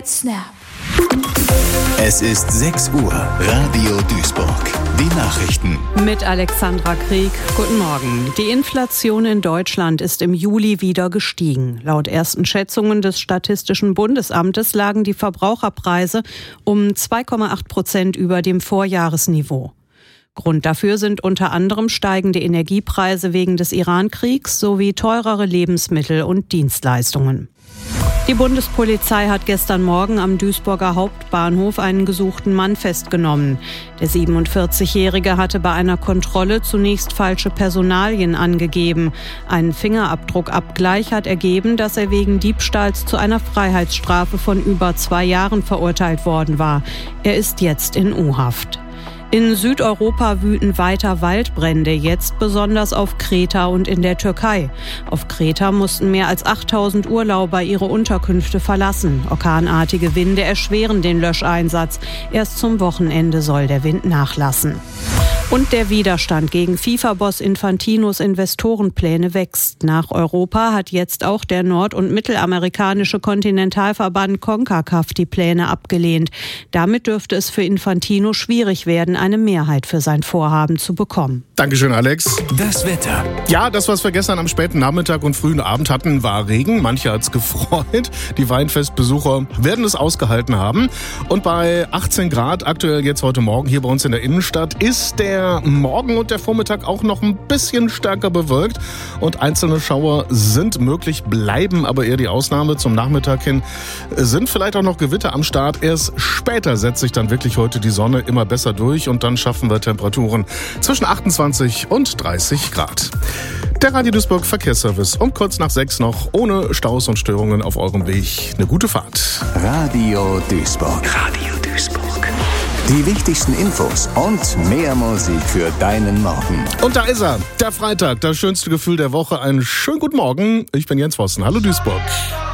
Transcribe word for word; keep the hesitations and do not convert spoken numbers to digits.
Snap. Es ist sechs Uhr, Radio Duisburg. Die Nachrichten. Mit Alexandra Krieg. Guten Morgen. Die Inflation in Deutschland ist im Juli wieder gestiegen. Laut ersten Schätzungen des Statistischen Bundesamtes lagen die Verbraucherpreise um zwei Komma acht Prozent über dem Vorjahresniveau. Grund dafür sind unter anderem steigende Energiepreise wegen des Iran-Kriegs sowie teurere Lebensmittel und Dienstleistungen. Die Bundespolizei hat gestern Morgen am Duisburger Hauptbahnhof einen gesuchten Mann festgenommen. Der siebenundvierzigjährige hatte bei einer Kontrolle zunächst falsche Personalien angegeben. Ein Fingerabdruckabgleich hat ergeben, dass er wegen Diebstahls zu einer Freiheitsstrafe von über zwei Jahren verurteilt worden war. Er ist jetzt in U-Haft. In Südeuropa wüten weiter Waldbrände, jetzt besonders auf Kreta und in der Türkei. Auf Kreta mussten mehr als achttausend Urlauber ihre Unterkünfte verlassen. Orkanartige Winde erschweren den Löscheinsatz. Erst zum Wochenende soll der Wind nachlassen. Und der Widerstand gegen FIFA-Boss Infantinos Investorenpläne wächst. Nach Europa hat jetzt auch der nord- und mittelamerikanische Kontinentalverband CONCACAF die Pläne abgelehnt. Damit dürfte es für Infantino schwierig werden, eine Mehrheit für sein Vorhaben zu bekommen. Dankeschön, Alex. Das Wetter. Ja, das, was wir gestern am späten Nachmittag und frühen Abend hatten, war Regen. Manche hat's gefreut. Die Weinfestbesucher werden es ausgehalten haben. Und bei achtzehn Grad, aktuell jetzt heute Morgen hier bei uns in der Innenstadt, ist der Morgen und der Vormittag auch noch ein bisschen stärker bewölkt. Und einzelne Schauer sind möglich, bleiben aber eher die Ausnahme. Zum Nachmittag hin sind vielleicht auch noch Gewitter am Start. Erst später setzt sich dann wirklich heute die Sonne immer besser durch. Und dann schaffen wir Temperaturen zwischen achtundzwanzig und dreißig Grad. Der Radio Duisburg Verkehrsservice um kurz nach sechs noch ohne Staus und Störungen auf eurem Weg. Eine gute Fahrt. Radio Duisburg. Radio Duisburg. Die wichtigsten Infos und mehr Musik für deinen Morgen. Und da ist er, der Freitag, das schönste Gefühl der Woche. Einen schönen guten Morgen. Ich bin Jens Vossen. Hallo Duisburg.